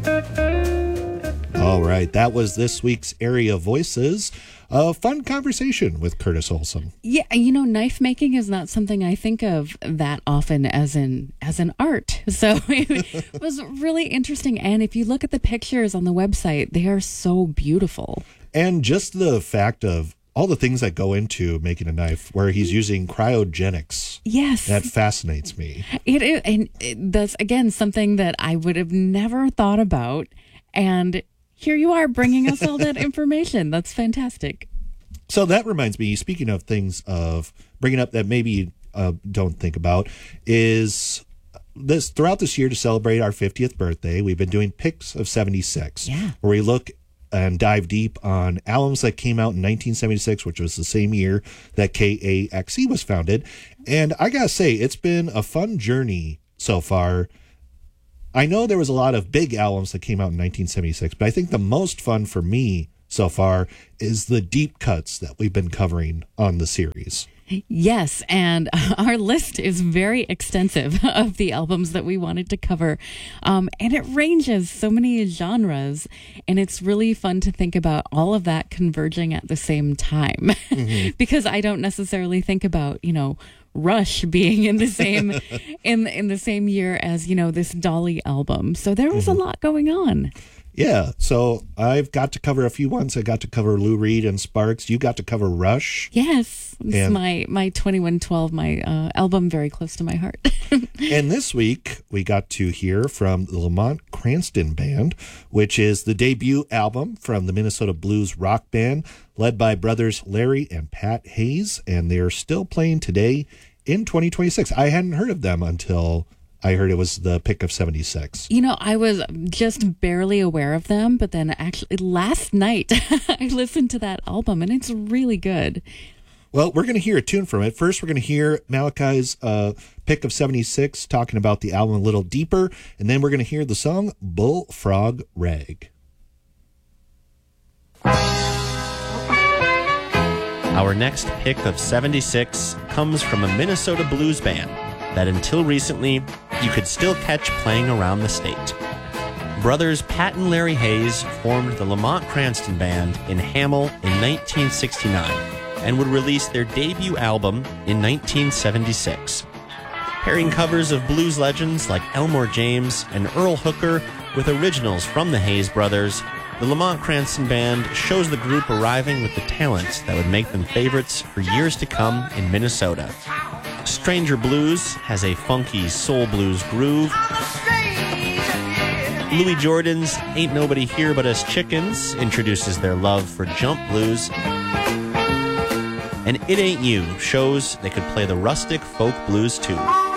All right, that was this week's Area Voices. A fun conversation with Curtis Olson. Yeah, knife making is not something I think of that often as an art. So it was really interesting. And if you look at the pictures on the website, they are so beautiful. And just the fact of all the things that go into making a knife, where he's using cryogenics. Yes. That fascinates me. It is, and that's, again, something that I would have never thought about. And here you are bringing us all that information. That's fantastic. So that reminds me, speaking of things of bringing up that maybe you don't think about, is this throughout this year to celebrate our 50th birthday, we've been doing Picks of 76, where we look and dive deep on albums that came out in 1976, which was the same year that KAXE was founded. And I gotta say, it's been a fun journey so far. I know there was a lot of big albums that came out in 1976, but I think the most fun for me so far is the deep cuts that we've been covering on the series. Yes, and our list is very extensive of the albums that we wanted to cover. And it ranges so many genres, and it's really fun to think about all of that converging at the same time. Because I don't necessarily think about, Rush being in the same in the same year as, this Dolly album. So there was a lot going on. Yeah, so I've got to cover a few ones. I got to cover Lou Reed and Sparks. You got to cover Rush. Yes, it's my 2112, my album very close to my heart. And this week, we got to hear from the Lamont Cranston Band, which is the debut album from the Minnesota Blues rock band, led by brothers Larry and Pat Hayes, and they're still playing today in 2026. I hadn't heard of them until I heard it was the Pick of 76. I was just barely aware of them, but then actually last night I listened to that album, and it's really good. Well, we're going to hear a tune from it. First, we're going to hear Malachi's Pick of 76 talking about the album a little deeper, and then we're going to hear the song Bullfrog Rag. Our next Pick of 76 comes from a Minnesota blues band that until recently you could still catch playing around the state. Brothers Pat and Larry Hayes formed the Lamont Cranston Band in Hamel in 1969 and would release their debut album in 1976. Pairing covers of blues legends like Elmore James and Earl Hooker with originals from the Hayes brothers, the Lamont Cranston Band shows the group arriving with the talents that would make them favorites for years to come in Minnesota. Stranger Blues has a funky soul blues groove. Louis Jordan's Ain't Nobody Here But Us Chickens introduces their love for jump blues. And It Ain't You shows they could play the rustic folk blues too.